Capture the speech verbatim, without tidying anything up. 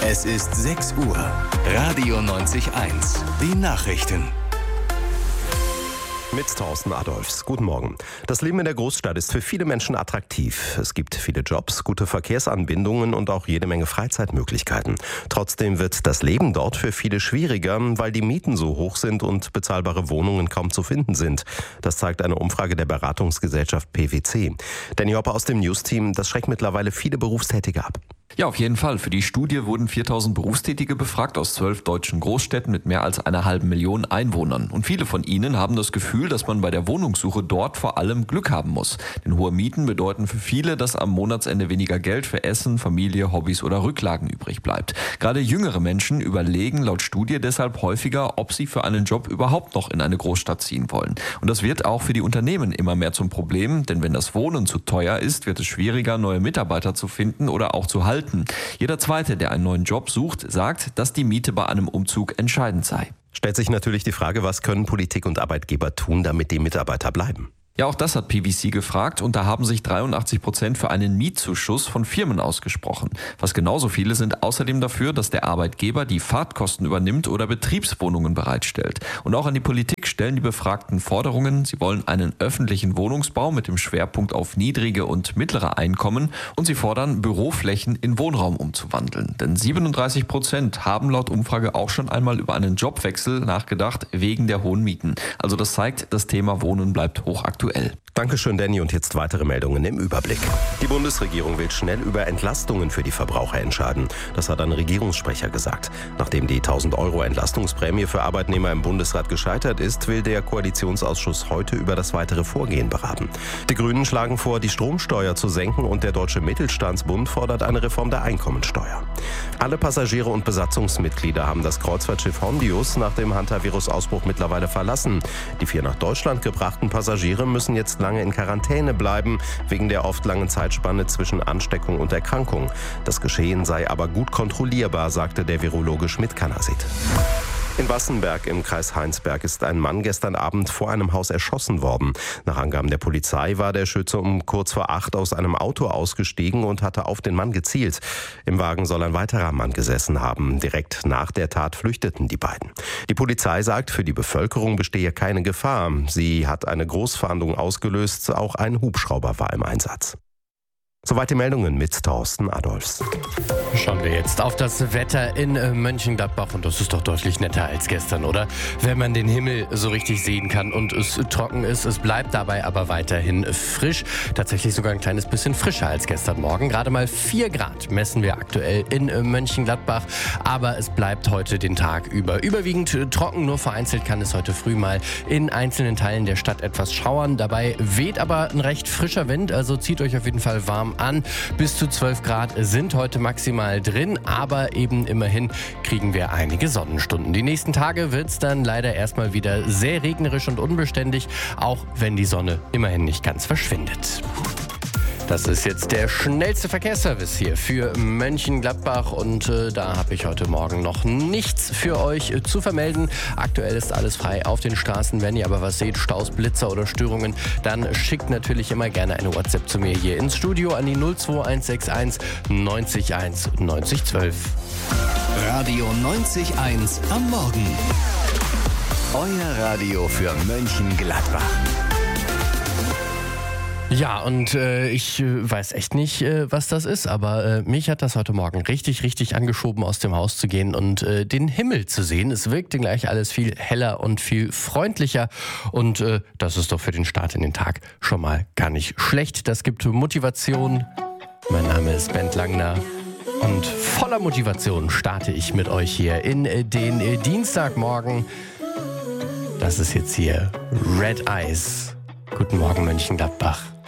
Es ist sechs Uhr. Radio neunzig eins. Die Nachrichten. Mit Thorsten Adolfs. Guten Morgen. Das Leben in der Großstadt ist für viele Menschen attraktiv. Es gibt viele Jobs, gute Verkehrsanbindungen und auch jede Menge Freizeitmöglichkeiten. Trotzdem wird das Leben dort für viele schwieriger, weil die Mieten so hoch sind und bezahlbare Wohnungen kaum zu finden sind. Das zeigt eine Umfrage der Beratungsgesellschaft P W C. Danny Hopper aus dem News-Team, das schreckt mittlerweile viele Berufstätige ab. Ja, auf jeden Fall. Für die Studie wurden viertausend Berufstätige befragt aus zwölf deutschen Großstädten mit mehr als einer halben Million Einwohnern. Und viele von ihnen haben das Gefühl, dass man bei der Wohnungssuche dort vor allem Glück haben muss. Denn hohe Mieten bedeuten für viele, dass am Monatsende weniger Geld für Essen, Familie, Hobbys oder Rücklagen übrig bleibt. Gerade jüngere Menschen überlegen laut Studie deshalb häufiger, ob sie für einen Job überhaupt noch in eine Großstadt ziehen wollen. Und das wird auch für die Unternehmen immer mehr zum Problem, denn wenn das Wohnen zu teuer ist, wird es schwieriger, neue Mitarbeiter zu finden oder auch zu halten. Jeder Zweite, der einen neuen Job sucht, sagt, dass die Miete bei einem Umzug entscheidend sei. Stellt sich natürlich die Frage, was können Politik und Arbeitgeber tun, damit die Mitarbeiter bleiben? Ja, auch das hat P W C gefragt und da haben sich dreiundachtzig Prozent für einen Mietzuschuss von Firmen ausgesprochen. Fast genauso viele sind außerdem dafür, dass der Arbeitgeber die Fahrtkosten übernimmt oder Betriebswohnungen bereitstellt. Und auch an die Politik stellen die Befragten Forderungen. Sie wollen einen öffentlichen Wohnungsbau mit dem Schwerpunkt auf niedrige und mittlere Einkommen und sie fordern, Büroflächen in Wohnraum umzuwandeln. Denn siebenunddreißig Prozent haben laut Umfrage auch schon einmal über einen Jobwechsel nachgedacht wegen der hohen Mieten. Also das zeigt, das Thema Wohnen bleibt hochaktuell. Dankeschön, Danny. Und jetzt weitere Meldungen im Überblick. Die Bundesregierung will schnell über Entlastungen für die Verbraucher entscheiden. Das hat ein Regierungssprecher gesagt. Nachdem die tausend Euro Entlastungsprämie für Arbeitnehmer im Bundesrat gescheitert ist, will der Koalitionsausschuss heute über das weitere Vorgehen beraten. Die Grünen schlagen vor, die Stromsteuer zu senken und der Deutsche Mittelstandsbund fordert eine Reform der Einkommensteuer. Alle Passagiere und Besatzungsmitglieder haben das Kreuzfahrtschiff Hondius nach dem Hantavirus-Ausbruch mittlerweile verlassen. Die vier nach Deutschland gebrachten Passagiere müssen jetzt lange in Quarantäne bleiben, wegen der oft langen Zeitspanne zwischen Ansteckung und Erkrankung. Das Geschehen sei aber gut kontrollierbar, sagte der Virologe Schmidt-Kanasit. In Wassenberg im Kreis Heinsberg ist ein Mann gestern Abend vor einem Haus erschossen worden. Nach Angaben der Polizei war der Schütze um kurz vor acht aus einem Auto ausgestiegen und hatte auf den Mann gezielt. Im Wagen soll ein weiterer Mann gesessen haben. Direkt nach der Tat flüchteten die beiden. Die Polizei sagt, für die Bevölkerung bestehe keine Gefahr. Sie hat eine Großfahndung ausgelöst. Auch ein Hubschrauber war im Einsatz. Soweit die Meldungen mit Thorsten Adolfs. Schauen wir jetzt auf das Wetter in Mönchengladbach und das ist doch deutlich netter als gestern, oder? Wenn man den Himmel so richtig sehen kann und es trocken ist, es bleibt dabei aber weiterhin frisch. Tatsächlich sogar ein kleines bisschen frischer als gestern Morgen. Gerade mal vier Grad messen wir aktuell in Mönchengladbach, aber es bleibt heute den Tag über überwiegend trocken. Nur vereinzelt kann es heute früh mal in einzelnen Teilen der Stadt etwas schauern. Dabei weht aber ein recht frischer Wind, also zieht euch auf jeden Fall warm an. Bis zu zwölf Grad sind heute maximal drin, aber eben immerhin kriegen wir einige Sonnenstunden. Die nächsten Tage wird es dann leider erstmal wieder sehr regnerisch und unbeständig, auch wenn die Sonne immerhin nicht ganz verschwindet. Das ist jetzt der schnellste Verkehrsservice hier für Mönchengladbach und äh, da habe ich heute Morgen noch nichts für euch äh, zu vermelden. Aktuell ist alles frei auf den Straßen. Wenn ihr aber was seht, Staus, Blitzer oder Störungen, dann schickt natürlich immer gerne eine WhatsApp zu mir hier ins Studio an die null zwei eins sechs eins neunzig eins neunzig zwölf. Radio neunzig eins am Morgen. Euer Radio für Mönchengladbach. Ja, und äh, ich äh, weiß echt nicht, äh, was das ist, aber äh, mich hat das heute Morgen richtig, richtig angeschoben, aus dem Haus zu gehen und äh, den Himmel zu sehen. Es wirkte gleich alles viel heller und viel freundlicher und äh, das ist doch für den Start in den Tag schon mal gar nicht schlecht. Das gibt Motivation. Mein Name ist Bent Langner und voller Motivation starte ich mit euch hier in äh, den äh, Dienstagmorgen. Das ist jetzt hier Red Eyes. Guten Morgen, Mönchengladbach.